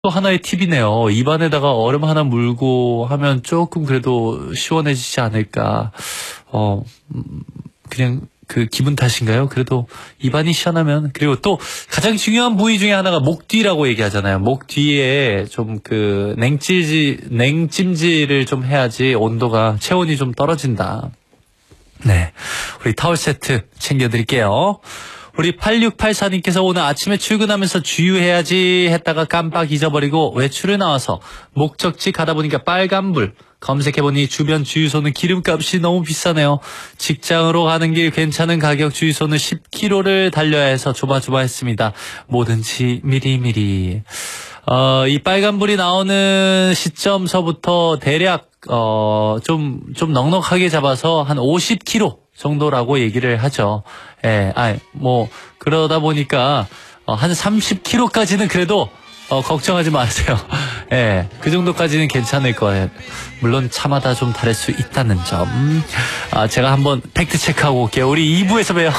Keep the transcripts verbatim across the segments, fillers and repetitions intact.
또 하나의 팁이네요. 입안에다가 얼음 하나 물고 하면 조금 그래도 시원해지지 않을까. 어, 음, 그냥 그 기분 탓인가요? 그래도 입안이 시원하면. 그리고 또 가장 중요한 부위 중에 하나가 목 뒤라고 얘기하잖아요. 목 뒤에 좀 그 냉찌지, 냉찜질을 좀 해야지 온도가, 체온이 좀 떨어진다. 네. 우리 타월 세트 챙겨드릴게요. 우리 팔육팔사님께서 오늘 아침에 출근하면서 주유해야지 했다가 깜빡 잊어버리고 외출을 나와서 목적지 가다 보니까 빨간불. 검색해보니 주변 주유소는 기름값이 너무 비싸네요. 직장으로 가는 길 괜찮은 가격 주유소는 십 킬로미터를 달려야 해서 조마조마했습니다. 뭐든지 미리미리. 어, 이 빨간불이 나오는 시점서부터 대략 어, 좀, 좀 넉넉하게 잡아서 한 오십 킬로미터 정도라고 얘기를 하죠. 예, 아, 뭐, 그러다 보니까, 어, 한 삼십 킬로미터까지는 그래도, 어, 걱정하지 마세요. 예, 그 정도까지는 괜찮을 거예요. 물론 차마다 좀 다를 수 있다는 점. 아, 제가 한번 팩트 체크하고 올게요. 우리 이 부에서 봬요.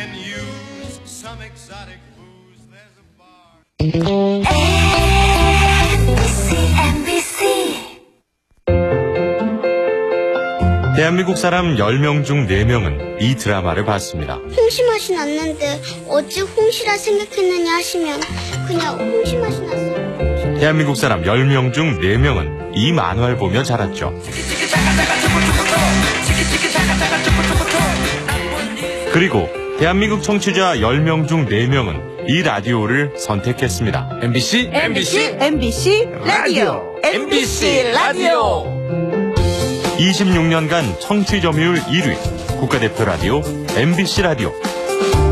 대한민국 사람 열 명 중 네 명은 이 드라마를 봤습니다. 홍시 맛이 났는데 어찌 홍시라 생각했느냐 하시면 그냥 홍시 맛이 났어요. 대한민국 사람 열 명 중 네 명은 이 만화를 보며 자랐죠. 그리고 대한민국 청취자 열 명 중 네 명은 이 라디오를 선택했습니다. 엠비씨, 엠비씨, 엠비씨 라디오, 엠비씨 라디오. 이십육 년간 청취 점유율 일 위 국가대표 라디오 엠비씨 라디오.